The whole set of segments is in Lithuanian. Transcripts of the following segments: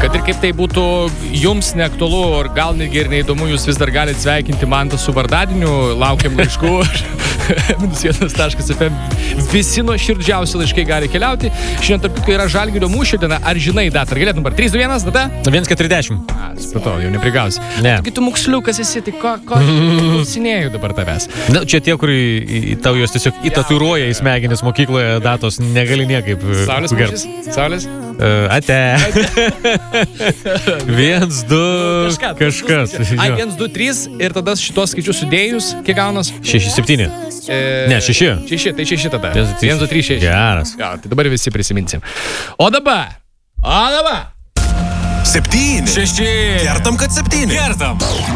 Kad ir kaip tai būtų jums neaktualu, ar gal netgi ir neįdomu, jūs vis dar galite sveikinti Mantą su vardadieniu, laukiam laiškų. -1.fm. Visi nuoširdžiausi laiškai gali keliauti. Šiandien tarp kitko yra Žalgirio mūšio diena. Ar žinai datą? Ar galėtum? 3-2-1 data? 1:40. Supratau, jau neprigausi. Ne. Taigi tu moksliukas esi, tai ko klausinėjau dabar tavęs? Na, čia tie, kur tau jos tiesiog įtatuiruoja į smegenis mokykloje datos, negali niekaip. Saulės mūšis? Saulės? Ate. 1, 2, kažkas. Ai, 1, 2, 3 ir tada šitos skaičius sudėjus, kiek gaunas? 6, 7. Ne, 6. 6, tai 6 tada. 1, 2, 3, 6. Geras. Ja, tai dabar visi prisiminsim. O dabar. 7. 6. Kertam, kad 7. Kertam.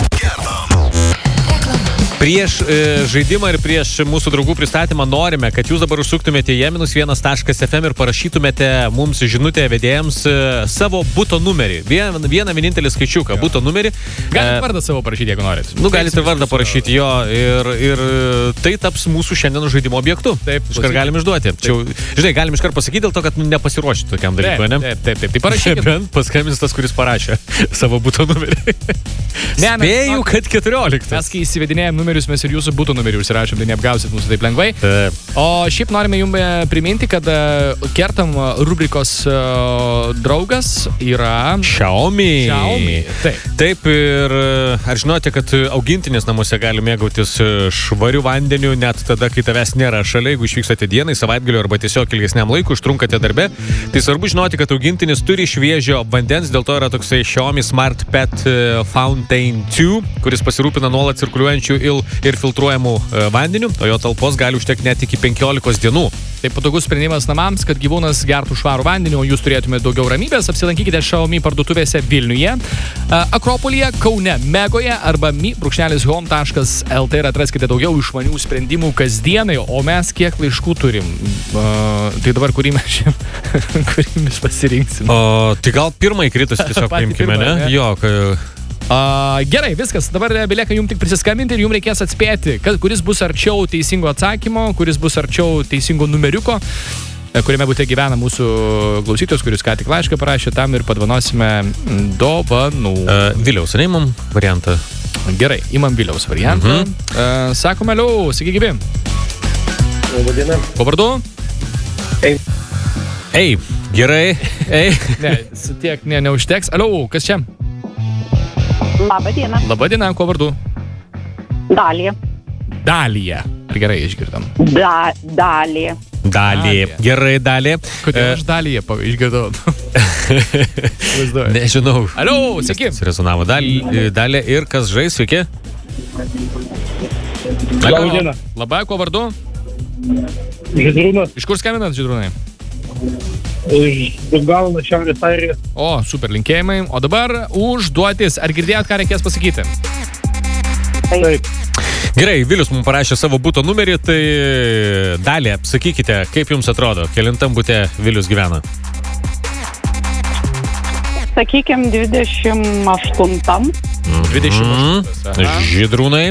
Prieš žaidimą ir prieš mūsų draugų pristatymą norime, kad jūs dabar užsuktumėte į -1.fm ir parašytumėte mums žinutę vedėjams savo buto numerį. Vieną vienintelį skaičiuką, buto numerį. Galite vardą savo parašyti, jeigu norit. Nu, galite vardą parašyti jo ir tai taps mūsų šiandien žaidimo objektu. Taip. Iškart galim išduoti. Žinai, galim iškart pasakyti dėl to, kad nepasiruošti tokiam dalykui, ne? Taip. Tai parašykit. Bent paskambins tas, kuris parašė savo buto numerį. Spėju, kad 14. Mes kai įsivedinėjom numerius, mes ir jūsų buto numerį užsirašėm, tai neapgausit mūsų taip lengvai. Taip. O šiaip norime jums priminti, kad kertam rubrikos draugas yra Xiaomi. Taip Ir ar žinote, kad augintinis namuose gali mėgautis švariu vandeniu net tada, kai tavęs nėra šalia, jeigu išvykstate dienai, savaitgaliu arba tiesiog ilgesniam laikui, užtrunkate darbe, tai svarbu žinoti, kad augintinis turi šviežio vandens, dėl to yra toksai Xiaomi Smart Pet Fountain 2, kuris pasirūpina nuolat cirkuliuojančių ir filtruojamų vandeniu, o jo talpos gali užtekti net iki 15 dienų. Tai patogus sprendimas namams, kad gyvūnas gertų švarų vandenį, o jūs turėtumėte daugiau ramybės. Apsilankykite Xiaomi parduotuvėse Vilniuje, Akropolyje, Kaune, Megoje arba mi.home.lt ir atraskite daugiau išmanių sprendimų kasdienai. O mes kiek laiškų turim? Tai dabar kurį mes pasirinksim? Tai gal pirmąjį kritus tiesiog paimkime, ne? Jo, Gerai, viskas. Dabar belieka jums tik prisiskambinti ir jums reikės atspėti, kuris bus arčiau teisingo atsakymo, kuris bus arčiau teisingo numeriuko, kuriame būte gyvena mūsų klausytojus, kuris ką tik laišką parašė, tam ir padovanosime dovanų. Viliaus, neimam variantą. Gerai, imam Viliaus variantą. Sakom, aliau, sveiki gyvi. Labadiena. Ko vardu? Ei, gerai, ei. Ne, tiek neužteks. Aliau, kas čia? Labadiena. Labadiena, ko vardu? Dalija. Dalija. Ar gerai išgirdom? Dalija. Dalį. Gerai, dalį. Kodėl aš Dalija išgirdau? Nežinau. Aliau, sveiki. Surezonavo dalį ir kas žais, sveiki? Labadiena. Labai, ko vardu? Žydrūnas. Iš kur skambinat, Žydrūnai? Iš Dungavino, Šiaurės Airijos. O, super, linkėjimai. O dabar užduotis. Ar girdėjot, ką reikės pasakyti? Taip. Gerai, Vilius mums parašė savo buto numerį, tai Dalė, sakykite, kaip jums atrodo, kelintam bute Vilius gyvena? Sakykim, 28. 28. Žydrūnai?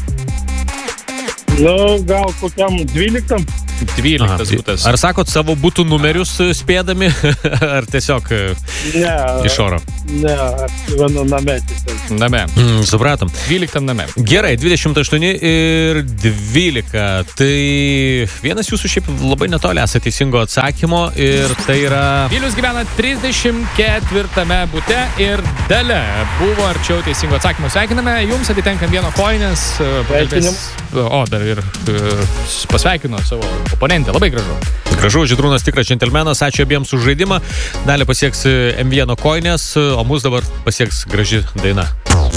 Nu, gal kokiam 12. 12 butas. Ar sakot savo butų numerius spėdami, ar tiesiog iš oro? Ne, aš gyvenu name. Name. Supratom. 12 name. Gerai, 28 ir 12. Tai vienas jūsų šiaip labai netoli esate teisingo atsakymo ir tai yra... Vilius gyvena 34 bute ir Dalia buvo arčiau teisingo atsakymo. Sveikiname, jums atitenkam vieno koinės. O, dar ir pasveikino savo oponentę. Labai gražu. Gražu, Žydrūnas tikras džentelmenas. Ačiū abiems už žaidimą. Dalį pasieks M1 koinės, o mus dabar pasieks graži daina.